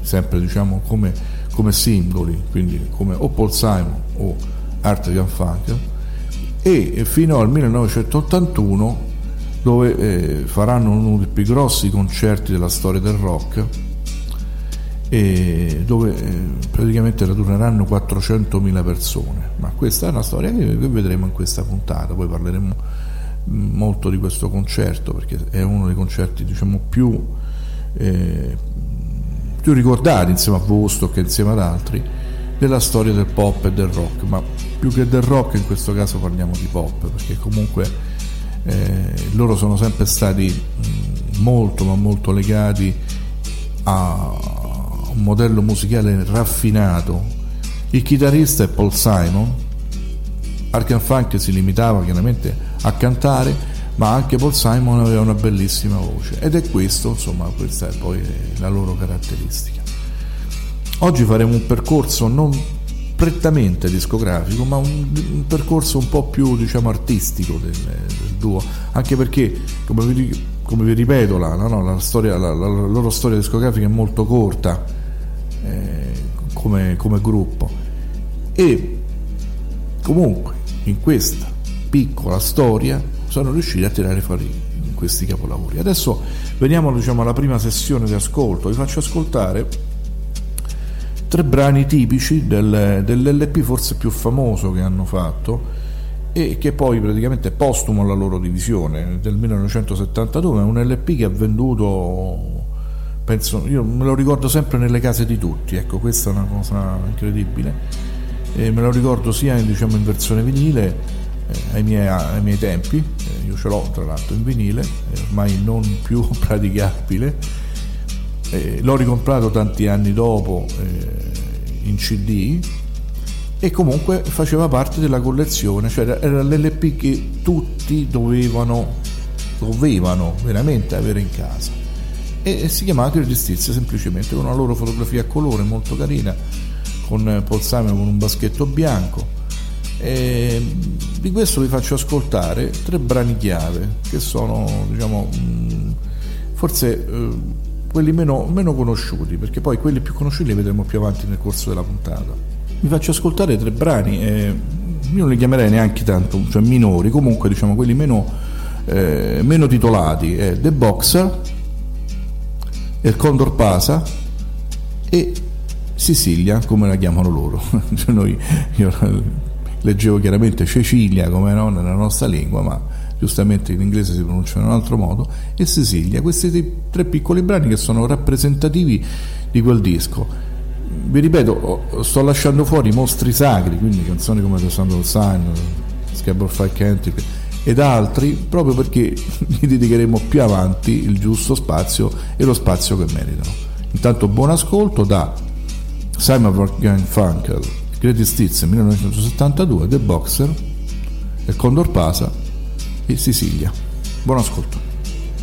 sempre diciamo come singoli, quindi come o Paul Simon o Art Garfunkel, e fino al 1981, dove faranno uno dei più grossi concerti della storia del rock, e dove praticamente raduneranno 400.000 persone. Ma questa è una storia che vedremo in questa puntata. Poi parleremo molto di questo concerto, perché è uno dei concerti diciamo più ricordati insieme a Woodstock e insieme ad altri della storia del pop e del rock, ma più che del rock in questo caso parliamo di pop, perché comunque loro sono sempre stati molto legati a un modello musicale raffinato. Il chitarrista è Paul Simon. Art Garfunkel si limitava chiaramente a cantare, ma anche Paul Simon aveva una bellissima voce, ed è questo, insomma, questa è poi la loro caratteristica. Oggi faremo un percorso non prettamente discografico, ma un percorso un po' più diciamo artistico del duo, anche perché come vi ripeto la loro storia discografica è molto corta come gruppo, e comunque in questa piccola storia sono riusciti a tirare fuori questi capolavori. Adesso veniamo diciamo alla prima sessione di ascolto. Vi faccio ascoltare 3 brani tipici dell'LP forse più famoso che hanno fatto, e che poi praticamente è postumo alla loro divisione, del 1972. È un LP che ha venduto, penso, io me lo ricordo sempre nelle case di tutti, ecco, questa è una cosa incredibile, e me lo ricordo sia in versione vinile ai miei tempi, io ce l'ho tra l'altro in vinile, ormai non più praticabile, l'ho ricomprato tanti anni dopo in CD, e comunque faceva parte della collezione, cioè era l'LP che tutti dovevano veramente avere in casa, e si chiamava Greatest Hits, semplicemente con una loro fotografia a colore molto carina, con Paul Simon con un baschetto bianco. E di questo vi faccio ascoltare 3 brani chiave, che sono diciamo forse quelli meno conosciuti, perché poi quelli più conosciuti li vedremo più avanti nel corso della puntata. Vi faccio ascoltare 3 brani, io non li chiamerei neanche tanto, cioè minori, comunque diciamo quelli meno titolati, The Boxer, Il Condor Pasa e Sicilia, come la chiamano loro. Cioè io leggevo chiaramente Cecilia come no nella nostra lingua, ma giustamente in inglese si pronuncia in un altro modo, e Sicilia. Questi 3 piccoli brani che sono rappresentativi di quel disco. Vi ripeto, sto lasciando fuori i mostri sacri, quindi canzoni come The Sound of Sign, Scarborough Fire Cantic ed altri, proprio perché gli dedicheremo più avanti il giusto spazio e lo spazio che meritano. Intanto buon ascolto da Simon Garfunkel, Greatest Hits 1972, The Boxer, Il Condor Pasa e Sicilia. Buon ascolto.